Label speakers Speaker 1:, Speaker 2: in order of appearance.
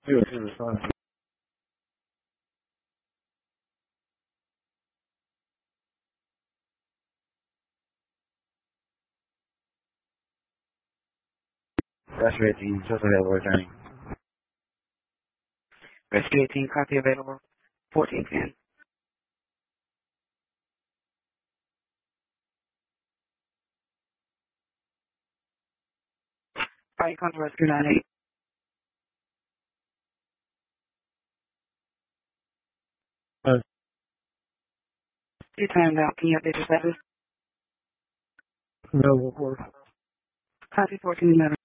Speaker 1: Good, good, fine. Rescue 18, just available attorney. Rescue 18, copy available. 1410. Alright, come to Rescue 98. Your time out. Can you update your status?
Speaker 2: No, of course.
Speaker 1: Copy 1411.